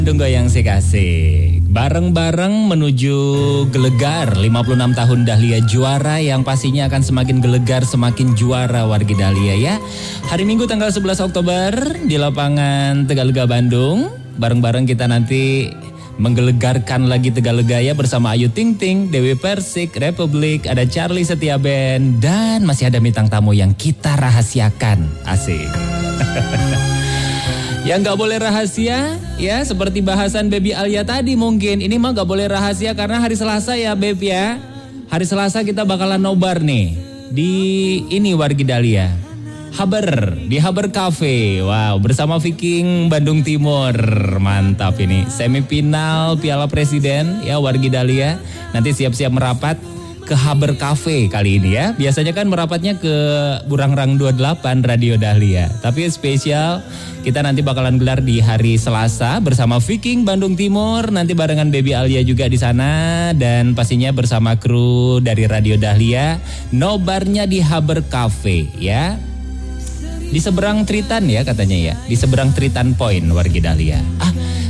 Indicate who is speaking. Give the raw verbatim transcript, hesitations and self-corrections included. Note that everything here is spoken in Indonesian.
Speaker 1: Bandung Goyang Asik. Bareng-bareng menuju gelegar lima puluh enam tahun Dahlia juara yang pastinya akan semakin gelegar, semakin juara wargi Dahlia ya. Hari Minggu tanggal sebelas Oktober di lapangan Tegalega Bandung. Bareng-bareng kita nanti menggelegarkan lagi Tegalega ya bersama Ayu Ting Ting, Dewi Persik, Republik, ada Charlie Setia Band, dan masih ada bintang tamu yang kita rahasiakan. Asik. Yang gak boleh rahasia ya seperti bahasan Baby Alia tadi mungkin. Ini mah gak boleh rahasia karena hari Selasa ya Beb ya. Hari Selasa kita bakalan nobar nih di ini wargi Dahlia. Haber, di Haber Cafe. Wow, bersama Viking Bandung Timur. Mantap ini. Semifinal Piala Presiden ya wargi Dahlia. Nanti siap-siap merapat ke Haber Cafe kali ini ya. Biasanya kan merapatnya ke Burangrang dua puluh delapan Radio Dahlia. Tapi spesial kita nanti bakalan gelar di hari Selasa bersama Viking Bandung Timur. Nanti barengan Baby Alia juga di sana dan pastinya bersama kru dari Radio Dahlia. Nobarnya di Haber Cafe ya. Di seberang Tritan ya katanya ya. Di seberang Tritan Point wargi Dahlia. Ah,